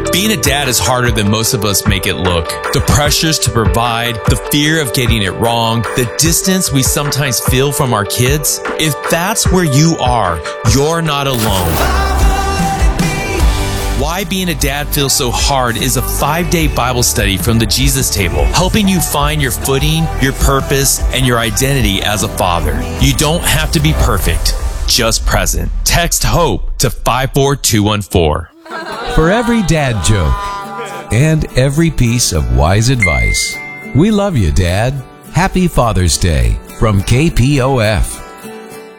Being a dad is harder than most of us make it look. The pressures to provide, the fear of getting it wrong, the distance we sometimes feel from our kids. If that's where you are, you're not alone. Why Being a Dad Feels So Hard is a 5-day Bible study from the Jesus Table, helping you find your footing, your purpose, and your identity as a father. You don't have to be perfect, just present. Text HOPE to 54214. For every dad joke and every piece of wise advice, we love you, Dad. Happy Father's Day from KPOF.